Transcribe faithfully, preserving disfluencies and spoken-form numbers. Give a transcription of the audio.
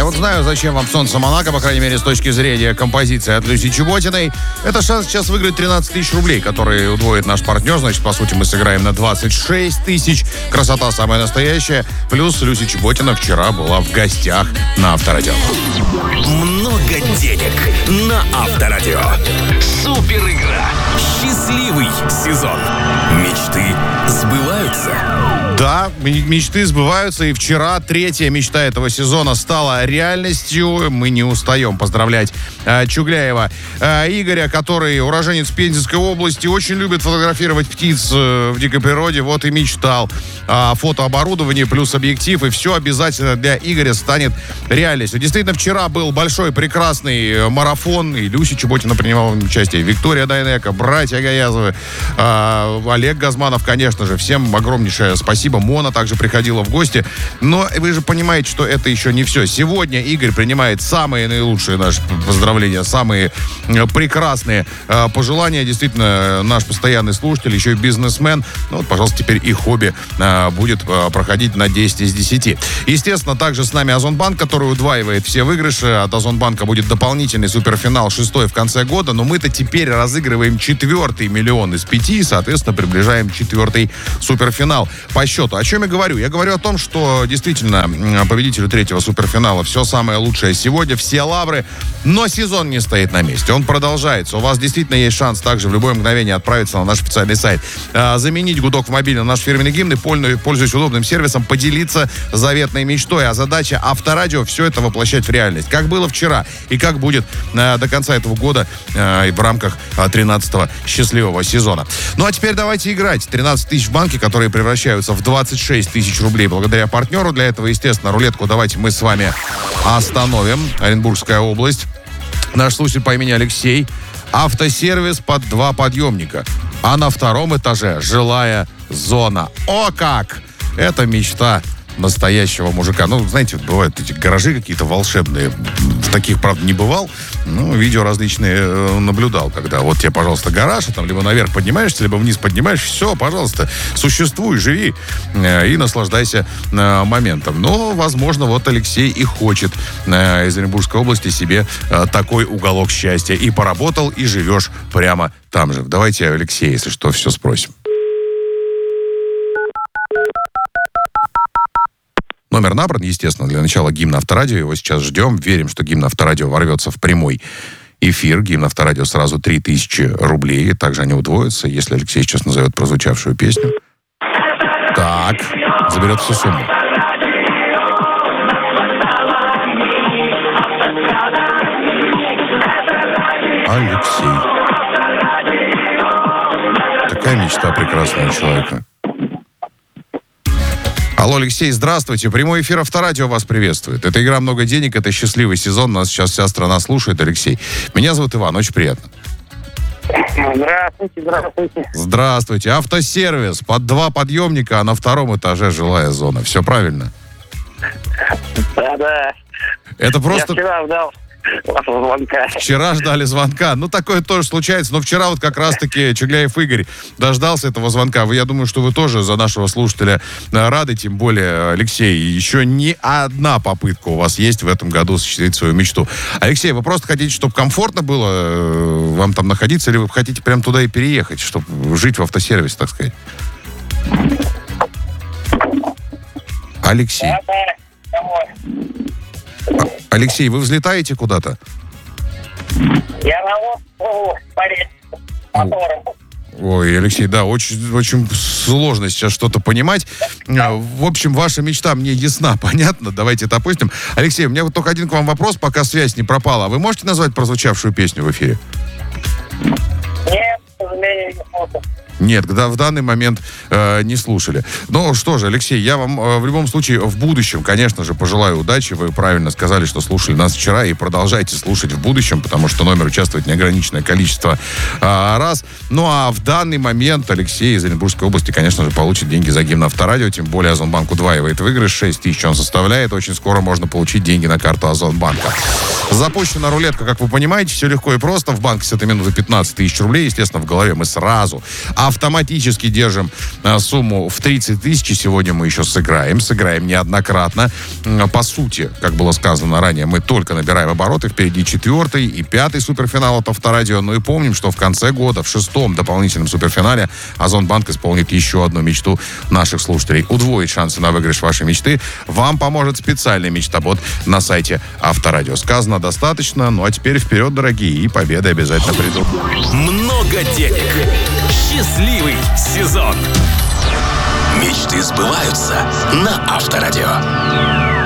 Я вот знаю, зачем вам «Солнце Монако», по крайней мере, с точки зрения композиции от Люси Чеботиной. Это шанс сейчас выиграть тринадцать тысяч рублей, которые удвоит наш партнер. Значит, по сути, мы сыграем на двадцать шесть тысяч. Красота самая настоящая. Плюс Люси Чеботина вчера была в гостях на Авторадио. Много денег на Авторадио. Супер игра. Счастливый сезон. Мечты сбываются. Да, мечты сбываются, и вчера третья мечта этого сезона стала реальностью. Мы не устаем поздравлять э, Чугляева э, Игоря, который уроженец Пензенской области, очень любит фотографировать птиц э, в дикой природе. Вот и мечтал о фотооборудовании плюс объектив, и все обязательно для Игоря станет реальностью. Действительно, вчера был большой, прекрасный марафон, и Люся Чеботина принимала в нем участие, Виктория Дайнеко, братья Гаязовы, э, Олег Газманов, конечно же. Всем огромнейшее спасибо. Мона также приходила в гости. Но вы же понимаете, что это еще не все. Сегодня Игорь принимает самые наилучшие наши поздравления, самые прекрасные э, пожелания. Действительно, наш постоянный слушатель, еще и бизнесмен. Ну вот, пожалуйста, теперь и хобби э, будет э, проходить на десять из десяти. Естественно, также с нами Озонбанк, который удваивает все выигрыши. От Озонбанка будет дополнительный суперфинал, шестой в конце года. Но мы-то теперь разыгрываем четвертый миллион из пяти, и, соответственно, приближаем четвертый суперфинал по счету. О чем я говорю? Я говорю о том, что действительно победителю третьего суперфинала все самое лучшее сегодня, все лавры, но сезон не стоит на месте, он продолжается. У вас действительно есть шанс также в любое мгновение отправиться на наш официальный сайт, заменить гудок в мобиле на наш фирменный гимн и, пользуясь удобным сервисом, поделиться заветной мечтой. А задача Авторадио все это воплощать в реальность. Как было вчера и как будет до конца этого года и в рамках тринадцатого счастливого сезона. Ну а теперь давайте играть. тринадцать тысяч в банке, которые превращаются в двадцать шесть тысяч рублей благодаря партнеру. Для этого, естественно, рулетку давайте мы с вами остановим. Оренбургская область. Наш слушатель по имени Алексей. Автосервис под два подъемника. А на втором этаже жилая зона. О как! Это мечта настоящего мужика. Ну, знаете, бывают эти гаражи какие-то волшебные. В таких, правда, не бывал. Ну, видео различные э, наблюдал, когда вот тебе, пожалуйста, гараж, а там либо наверх поднимаешься, либо вниз поднимаешь. Все, пожалуйста, существуй, живи э, и наслаждайся э, моментом. Но, возможно, вот Алексей и хочет э, из Оренбургской области себе э, такой уголок счастья. И поработал, и живешь прямо там же. Давайте, Алексей, если что, все спросим. Номер набран, естественно, для начала гимн Авторадио. Его сейчас ждем. Верим, что гимн Авторадио ворвется в прямой эфир. Гимн Авторадио сразу три тысячи рублей. Также они удвоятся, если Алексей сейчас назовет прозвучавшую песню. Так, заберет всю сумму. Алексей. Такая мечта прекрасного человека. Алло, Алексей, здравствуйте. Прямой эфир Авторадио вас приветствует. Это игра «Много денег», это счастливый сезон. Нас сейчас вся страна слушает, Алексей. Меня зовут Иван, очень приятно. Здравствуйте, здравствуйте. Здравствуйте. Автосервис под два подъемника, а на втором этаже жилая зона. Все правильно? Да-да. Это просто... Я вчера ждал вашего звонка. Вчера ждали звонка. Ну, такое тоже случается. Но вчера вот как раз-таки Чугляев Игорь дождался этого звонка. Я думаю, что вы тоже за нашего слушателя рады. Тем более, Алексей, еще не одна попытка у вас есть в этом году осуществить свою мечту. Алексей, вы просто хотите, чтобы комфортно было вам там находиться, или вы хотите прям туда и переехать, чтобы жить в автосервисе, так сказать? Алексей. Алексей, вы взлетаете куда-то? Я на лодку полез мотором. Ой, Алексей, да, очень, очень сложно сейчас что-то понимать. В общем, ваша мечта мне ясна, понятно. Давайте это опустим. Алексей, у меня вот только один к вам вопрос, пока связь не пропала. Вы можете назвать прозвучавшую песню в эфире? Нет, к сожалению, не смогу. Нет, когда в данный момент э, не слушали. Ну что же, Алексей, я вам э, в любом случае в будущем, конечно же, пожелаю удачи. Вы правильно сказали, что слушали нас вчера, и продолжайте слушать в будущем, потому что номер участвует неограниченное количество э, раз. Ну а в данный момент Алексей из Оренбургской области, конечно же, получит деньги за гимн Авторадио, тем более Озонбанк удваивает выигрыш, шесть тысяч он составляет. Очень скоро можно получить деньги на карту Озонбанка. Запущена рулетка, как вы понимаете, все легко и просто. В банке с этой минуты пятнадцать тысяч рублей. Естественно, в голове мы сразу автоматически держим а, сумму в тридцать тысяч. Сегодня мы еще сыграем. Сыграем неоднократно. По сути, как было сказано ранее, мы только набираем обороты. Впереди четвертый и пятый суперфинал от Авторадио. Ну и помним, что в конце года, в шестом дополнительном суперфинале, Озонбанк исполнит еще одну мечту наших слушателей. Удвоить шансы на выигрыш вашей мечты вам поможет специальный мечтобот на сайте Авторадио. Сказано достаточно. Ну а теперь вперед, дорогие, и победы обязательно придут. Много денег. Счастливый сезон. Мечты сбываются на Авторадио.